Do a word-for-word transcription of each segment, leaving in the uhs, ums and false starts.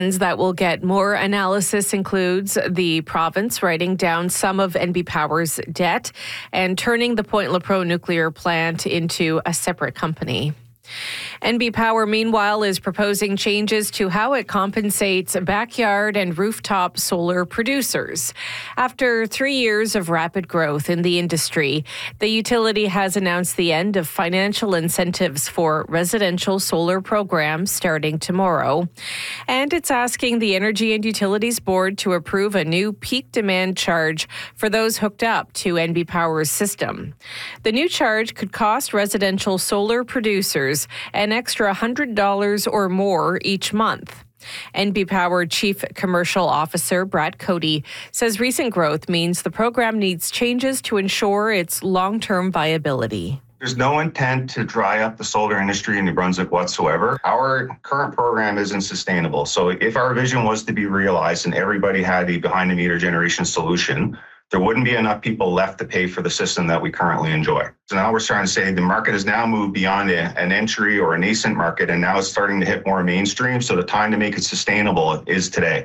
That will get more analysis includes the province writing down some of N B Power's debt and turning the Point Lepreau nuclear plant into a separate company. N B Power, meanwhile, is proposing changes to how it compensates backyard and rooftop solar producers. After three years of rapid growth in the industry, the utility has announced the end of financial incentives for residential solar programs starting tomorrow. And it's asking the Energy and Utilities Board to approve a new peak demand charge for those hooked up to N B Power's system. The new charge could cost residential solar producers an extra one hundred dollars or more each month. N B Power Chief Commercial Officer Brad Cody says recent growth means the program needs changes to ensure its long-term viability. There's no intent to dry up the solar industry in New Brunswick whatsoever. Our current program isn't sustainable. So if our vision was to be realized and everybody had a behind-the-meter generation solution, there wouldn't be enough people left to pay for the system that we currently enjoy. So now we're starting to say the market has now moved beyond a, an entry or a nascent market, and now it's starting to hit more mainstream. So the time to make it sustainable is today.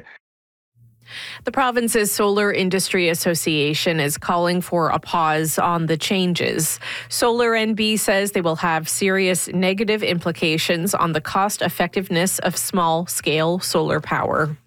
The province's Solar Industry Association is calling for a pause on the changes. Solar N B says they will have serious negative implications on the cost effectiveness of small-scale solar power.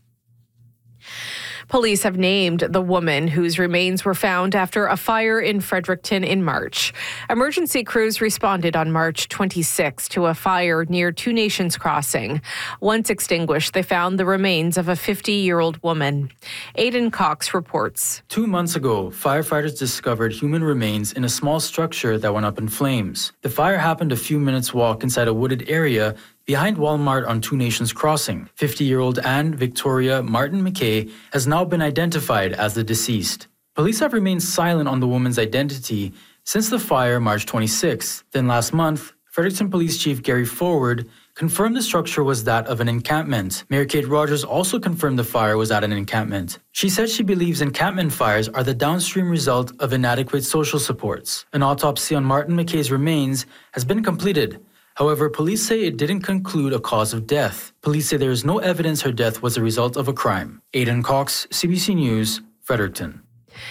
Police have named the woman whose remains were found after a fire in Fredericton in March. Emergency crews responded on March twenty-sixth to a fire near Two Nations Crossing. Once extinguished, they found the remains of a fifty-year-old woman. Aidan Cox reports. Two months ago, firefighters discovered human remains in a small structure that went up in flames. The fire happened a few minutes' walk inside a wooded area behind Walmart on Two Nations Crossing. fifty-year-old Anne Victoria Martin McKay has now been identified as the deceased. Police have remained silent on the woman's identity since the fire March twenty-sixth. Then last month, Fredericton Police Chief Gary Forward confirmed the structure was that of an encampment. Mayor Kate Rogers also confirmed the fire was at an encampment. She said she believes encampment fires are the downstream result of inadequate social supports. An autopsy on Martin McKay's remains has been completed. However, police say it didn't conclude a cause of death. Police say there is no evidence her death was a result of a crime. Aidan Cox, C B C News, Fredericton.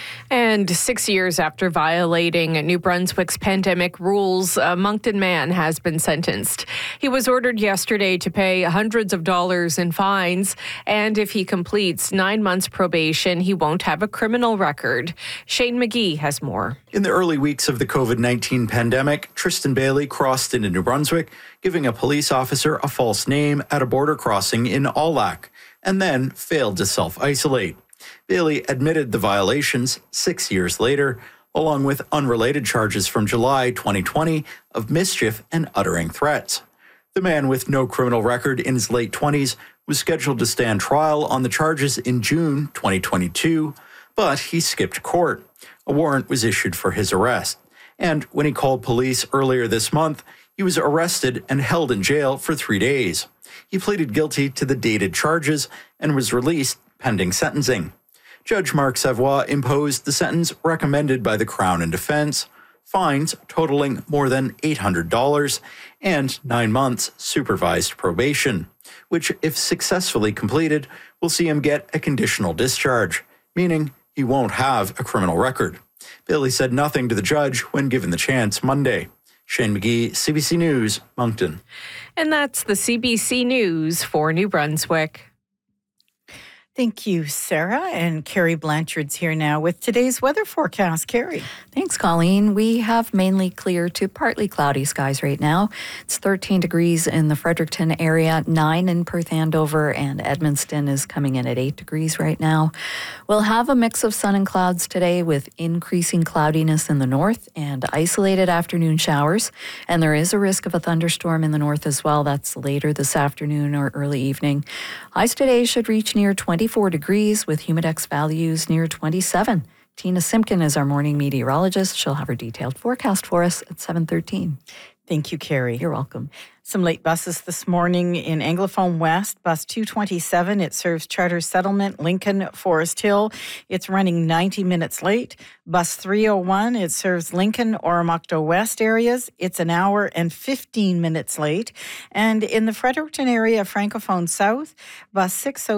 And six years after violating New Brunswick's pandemic rules, a Moncton man has been sentenced. He was ordered yesterday to pay hundreds of dollars in fines, and if he completes nine months probation, he won't have a criminal record. Shane McGee has more. In the early weeks of the covid nineteen pandemic, Tristan Bailey crossed into New Brunswick, giving a police officer a false name at a border crossing in Aulac, and then failed to self-isolate. Bailey admitted the violations six years later, along with unrelated charges from July twenty twenty of mischief and uttering threats. The man with no criminal record in his late twenties was scheduled to stand trial on the charges in June twenty twenty-two, but he skipped court. A warrant was issued for his arrest. And when he called police earlier this month, he was arrested and held in jail for three days. He pleaded guilty to the dated charges and was released pending sentencing. Judge Mark Savoie imposed the sentence recommended by the Crown and Defence, fines totaling more than eight hundred dollars, and nine months supervised probation, which, if successfully completed, will see him get a conditional discharge, meaning he won't have a criminal record. Bailey said nothing to the judge when given the chance Monday. Shane McGee, C B C News, Moncton. And that's the C B C News for New Brunswick. Thank you, Sarah. And Carrie Blanchard's here now with today's weather forecast. Carrie. Thanks, Colleen. We have mainly clear to partly cloudy skies right now. It's thirteen degrees in the Fredericton area, nine in Perth Andover, and Edmundston is coming in at eight degrees right now. We'll have a mix of sun and clouds today with increasing cloudiness in the north and isolated afternoon showers. And there is a risk of a thunderstorm in the north as well. That's later this afternoon or early evening. Highs today should reach near twenty-four degrees with humidex values near twenty-seven. Tina Simpkin is our morning meteorologist. She'll have her detailed forecast for us at seven thirteen. Thank you, Carrie. You're welcome. Some late buses this morning in Anglophone West. Bus two twenty-seven, it serves Charter Settlement, Lincoln, Forest Hill. It's running ninety minutes late. Bus three oh one, it serves Lincoln, Oromocto West areas. It's an hour and fifteen minutes late. And in the Fredericton area, Francophone South, bus six oh